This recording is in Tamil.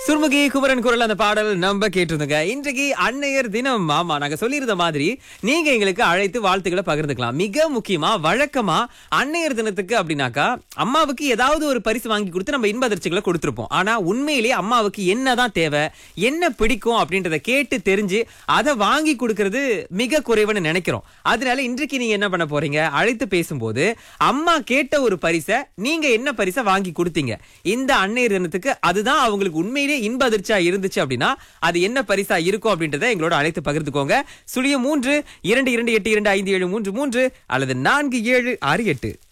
சுர்முகி குமரன் குரல் அந்த பாடல் நம்ம கேட்டிருந்தோங்க. இன்றைக்கு அன்னையர் தினம். ஆமா, நாங்க சொல்லியிருந்த மாதிரி நீங்க எங்களுக்கு அழைத்து வாழ்த்துக்களை பகிர்ந்துக்கலாம். மிக முக்கியமா வழக்கமா அன்னையர் தினத்துக்கு அப்படின்னாக்கா அம்மாவுக்கு ஏதாவது ஒரு பரிசு வாங்கி கொடுத்து நம்ம இன்ப அதிர்ச்சிகளை கொடுத்திருப்போம். ஆனா உண்மையிலேயே அம்மாவுக்கு என்னதான் தேவை, என்ன பிடிக்கும் அப்படின்றத கேட்டு தெரிஞ்சு அதை வாங்கி கொடுக்கறது மிக குறைவுன்னு நினைக்கிறோம். அதனால இன்றைக்கு நீங்க என்ன பண்ண போறீங்க, அழைத்து பேசும்போது அம்மா கேட்ட ஒரு பரிசை நீங்க என்ன பரிசை வாங்கி கொடுத்தீங்க இந்த அன்னையர் தினத்துக்கு, அதுதான் அவங்களுக்கு உண்மையிலே இன்ப அதிர்ச்சியா இருந்துச்சு அப்படின்னா அது என்ன பரிசா இருக்கும் அப்படின்றத எங்களோட அழைத்து பகிர்ந்துக்கோங்க. 03 22282573 அல்லது 4768.